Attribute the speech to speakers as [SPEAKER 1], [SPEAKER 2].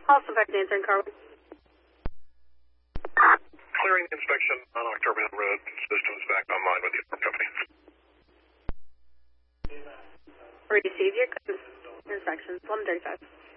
[SPEAKER 1] Also, back to Nancy Carl.
[SPEAKER 2] Clearing the inspection on October Hill Road. Systems back online with the alarm company.
[SPEAKER 1] Receive your inspections, 135.